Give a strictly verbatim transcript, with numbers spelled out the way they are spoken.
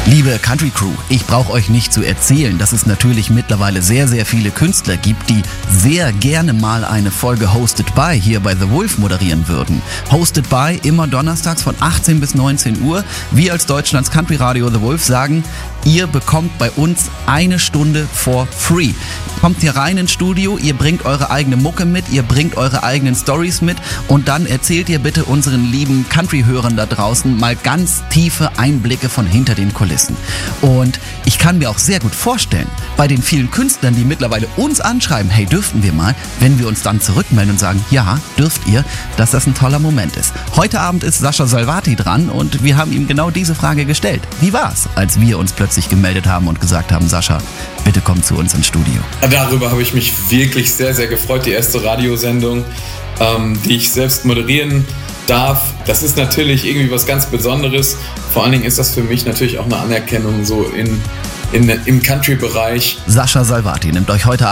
Liebe Country Crew, ich brauche euch nicht zu erzählen, dass es natürlich mittlerweile sehr, sehr viele Künstler gibt, die sehr gerne mal eine Folge Hosted By hier bei The Wolf moderieren würden. Hosted By immer donnerstags von achtzehn bis neunzehn Uhr. Wir als Deutschlands Country Radio The Wolf sagen, ihr bekommt bei uns eine Stunde for free. Kommt hier rein ins Studio, ihr bringt eure eigene Mucke mit, ihr bringt eure eigenen Stories mit und dann erzählt ihr bitte unseren lieben Country-Hörern da draußen mal ganz tiefe Einblicke von hinter den Kulissen. Und ich kann mir auch sehr gut vorstellen, bei den vielen Künstlern, die mittlerweile uns anschreiben, hey, dürften wir mal, wenn wir uns dann zurückmelden und sagen, ja, dürft ihr, dass das ein toller Moment ist. Heute Abend ist Sascha Salvati dran und wir haben ihm genau diese Frage gestellt. Wie war's, als wir uns plötzlich gemeldet haben und gesagt haben, Sascha, bitte komm zu uns ins Studio? Darüber habe ich mich wirklich sehr, sehr gefreut. Die erste Radiosendung, ähm, die ich selbst moderieren darf. Das ist natürlich irgendwie was ganz Besonderes. Vor allen Dingen ist das für mich natürlich auch eine Anerkennung so in, in, im Country-Bereich. Sascha Salvati nimmt euch heute